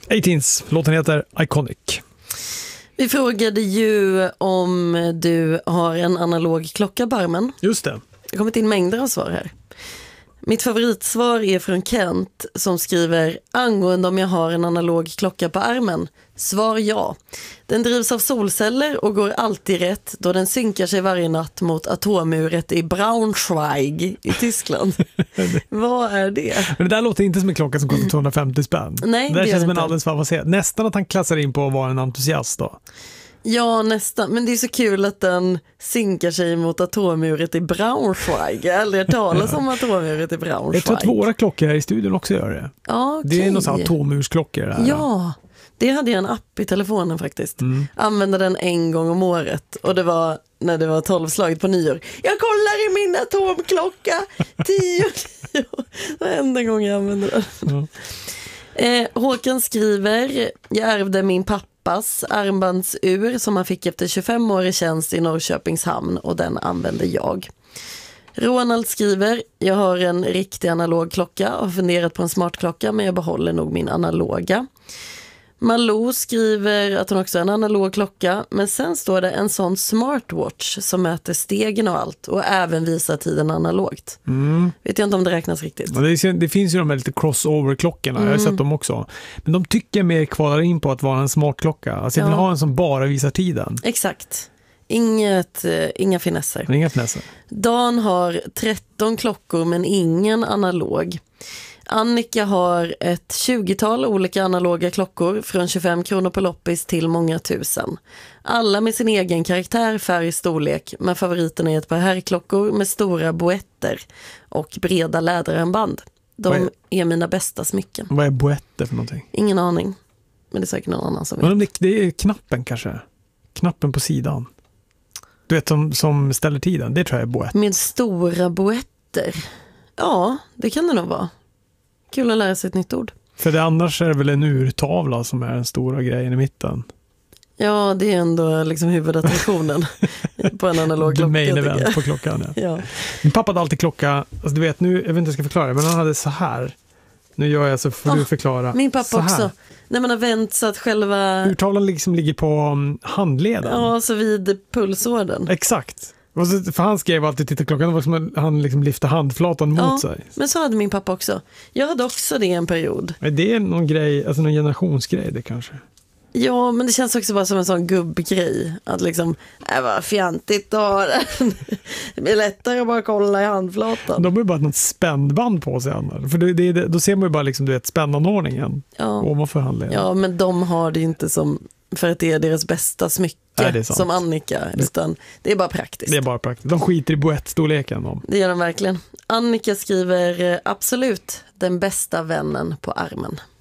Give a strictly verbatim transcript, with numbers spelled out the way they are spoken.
A-Teens, låten heter Iconic. Vi frågade ju om du har en analog klocka på armen. Just det. Det har kommit in mängder av svar här. Mitt favoritsvar är från Kent som skriver angående om jag har en analog klocka på armen. Svar ja. Den drivs av solceller och går alltid rätt då den synkar sig varje natt mot atomuret i Braunschweig i Tyskland. Vad är det? Men det där låter inte som en klocka som kostar tvåhundrafemtio spänn. Nej, det, det det känns som en inte. alldeles för avancerad. Nästan att han klassar in på att vara en entusiast då. Ja, nästan. Men det är så kul att den synkar sig mot atomuret i Braunschweig. Jag har aldrig hört talas om atomuret i Braunschweig. Jag tror att våra klockor här i studion också gör det. Ja, okay. Det är någon sån här atommursklockor där. Ja, det hade jag en app i telefonen faktiskt. Mm. Använde den en gång om året. Och det var när det var tolvslaget på nyår. Jag kollar i min atomklocka. Tio, tio. Det var enda gången jag använde den. Mm. Eh, Håkan skriver, jag ärvde min pappas armbandsur som han fick efter tjugofem år i tjänst i Norrköpings hamn och den använde jag. Ronald skriver, jag har en riktig analog klocka och har funderat på en smartklocka men jag behåller nog min analoga. Malou skriver att hon också har en analog klocka men sen står det en sån smartwatch som mäter stegen och allt och även visar tiden analogt. Mm. Vet jag inte om det räknas riktigt. Ja, det, är, det finns ju de här lite crossover-klockorna, mm. jag har sett dem också. Men de tycker mer kvalar in på att vara en smartklocka. Alltså jag vill Ja. ha en som bara visar tiden. Exakt. Inget, eh, inga finesser. Men inga finesser. Dan har tretton klockor men ingen analog. Annika har ett tjugotal olika analoga klockor från tjugofem kronor på loppis till många tusen. Alla med sin egen karaktär, färg, storlek, men favoriten är ett par herrklockor med stora boetter och breda läderarmband. De är... är mina bästa smycken. Vad är boetter för någonting? Ingen aning, men det är säkert någon annan som vet. Men det, det är knappen kanske? Knappen på sidan. Du vet, som, som ställer tiden, det tror jag är boett. Med stora boetter. Ja, det kan det nog vara. Kul att lära sig ett nytt ord. För det annars är det väl en urtavla som är den stora grejen i mitten. Ja, det är ändå liksom huvudattraktionen på en analog klocka. The main event på klockan. Ja. Ja. Min pappa hade alltid klocka, alltså du vet, nu, jag vet inte hur jag ska förklara det, men han hade så här. Nu gör jag så får oh, du förklara. Min pappa också. När man har vänt så att själva... Urtavlan liksom ligger på handleden. Ja, så vid pulsådern. Exakt. Och så, för han skrev alltid titta klockan, det var som att han liksom lyfte handflatan mot ja, sig. Men så hade min pappa också. Jag hade också det en period. Men det är någon grej, alltså någon generationsgrej det kanske. Ja, men det känns också bara som en sån gubbgrej. Att liksom, äh, vad fjantigt att ha den. Det blir lättare att bara kolla i handflatan. De har ju bara något spännband på sig annars. För det, det, då ser man ju bara liksom, du vet, spännanordningen ja. ovanför handleden. Ja, men de har det inte som för att det är deras bästa smycke. Nej, som Annika, utan det är bara praktiskt. Det är bara praktiskt. De skiter i boettstorleken. De. Det gör de verkligen. Annika skriver absolut den bästa vännen på armen.